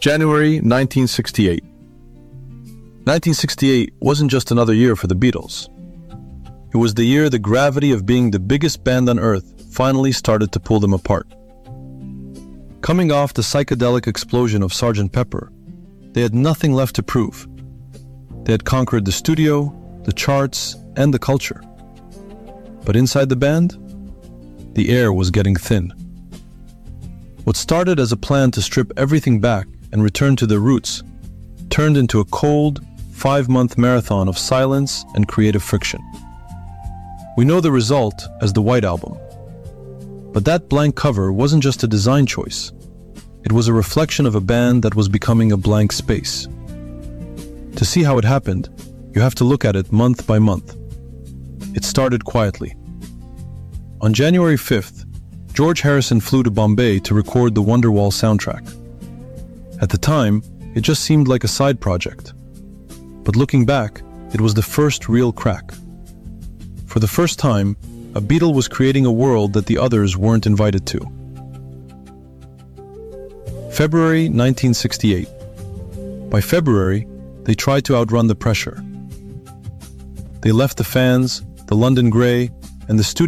January 1968. 1968 wasn't just another year for the Beatles. It was the year the gravity of being the biggest band on Earth finally started to pull them apart. Coming off the psychedelic explosion of Sgt. Pepper, they had nothing left to prove. They had conquered the studio, the charts, and the culture. But inside the band, the air was getting thin. What started as a plan to strip everything back and return to their roots turned into a cold, 5-month marathon of silence and creative friction. We know the result as the White Album. But that blank cover wasn't just a design choice. It was a reflection of a band that was becoming a blank space. To see how it happened, you have to look at it month by month. It started quietly. On January 5th, George Harrison flew to Bombay to record the Wonderwall soundtrack. At the time, it just seemed like a side project. But looking back, it was the first real crack. For the first time, a Beatle was creating a world that the others weren't invited to. February 1968. By February, they tried to outrun the pressure. They left the fans, the London Grey, and the studio